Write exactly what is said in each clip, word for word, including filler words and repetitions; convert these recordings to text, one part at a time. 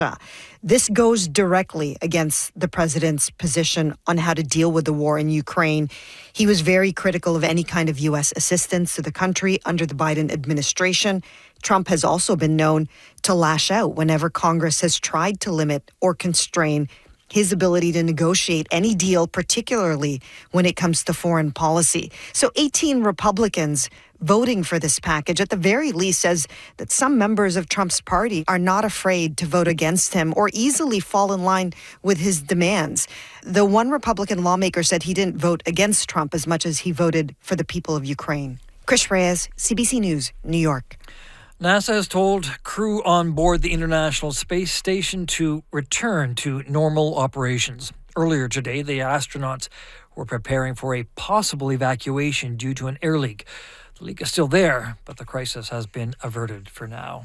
This goes directly against the president's position on how to deal with the war in Ukraine. He was very critical of any kind of U S assistance to the country under the Biden administration. Trump has also been known to lash out whenever Congress has tried to limit or constrain his ability to negotiate any deal, particularly when it comes to foreign policy. So eighteen Republicans voting for this package, at the very least, says that some members of Trump's party are not afraid to vote against him or easily fall in line with his demands. The one Republican lawmaker said he didn't vote against Trump as much as he voted for the people of Ukraine. Krish Reyes, C B C News, New York. NASA has told crew on board the International Space Station to return to normal operations. Earlier today, the astronauts were preparing for a possible evacuation due to an air leak. The leak is still there, but the crisis has been averted for now.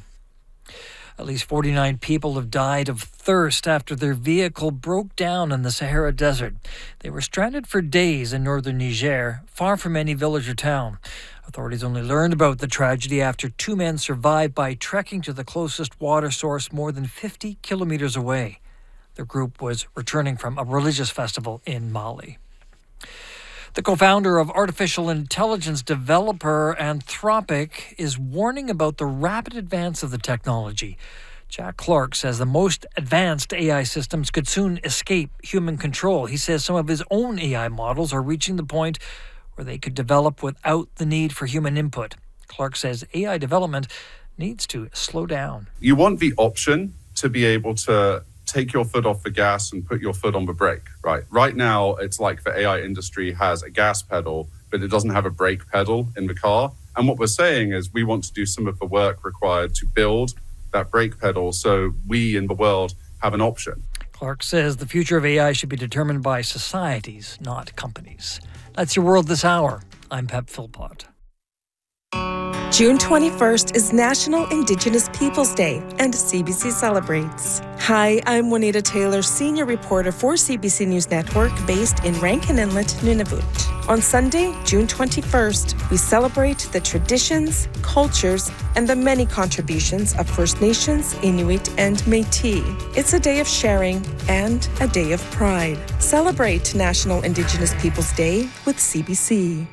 At least forty-nine people have died of thirst after their vehicle broke down in the Sahara Desert. They were stranded for days in northern Niger, far from any village or town. Authorities only learned about the tragedy after two men survived by trekking to the closest water source more than fifty kilometers away. The group was returning from a religious festival in Mali. The co-founder of artificial intelligence developer Anthropic is warning about the rapid advance of the technology. Jack Clark says the most advanced A I systems could soon escape human control. He says some of his own A I models are reaching the point where they could develop without the need for human input. Clark says A I development needs to slow down. You want the option to be able to take your foot off the gas and put your foot on the brake, right? Right now, it's like the A I industry has a gas pedal, but it doesn't have a brake pedal in the car. And what we're saying is we want to do some of the work required to build that brake pedal so we in the world have an option. Clark says the future of A I should be determined by societies, not companies. That's your world this hour. I'm Pep Philpott. June twenty-first is National Indigenous Peoples Day, and C B C celebrates. Hi, I'm Juanita Taylor, senior reporter for C B C News Network, based in Rankin Inlet, Nunavut. On Sunday, June twenty-first, we celebrate the traditions, cultures, and the many contributions of First Nations, Inuit, and Métis. It's a day of sharing and a day of pride. Celebrate National Indigenous Peoples Day with C B C.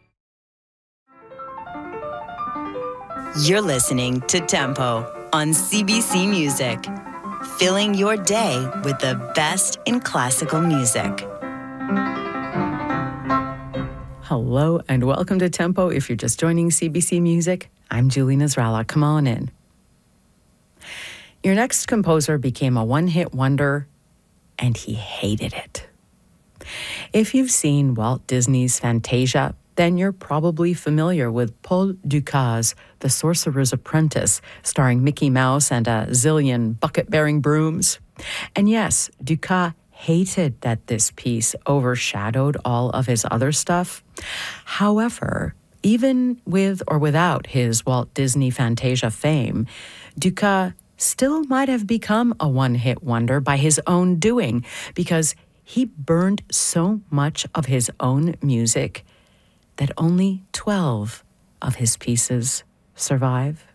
You're listening to Tempo on C B C Music, filling your day with the best in classical music. Hello and welcome to Tempo. If you're just joining C B C Music, I'm Julie Nasrallah. Come on in. Your next composer became a one-hit wonder, and he hated it. If you've seen Walt Disney's Fantasia, then you're probably familiar with Paul Dukas' The Sorcerer's Apprentice, starring Mickey Mouse and a zillion bucket-bearing brooms. And yes, Dukas hated that this piece overshadowed all of his other stuff. However, even with or without his Walt Disney Fantasia fame, Dukas still might have become a one-hit wonder by his own doing, because he burned so much of his own music that only twelve of his pieces survive.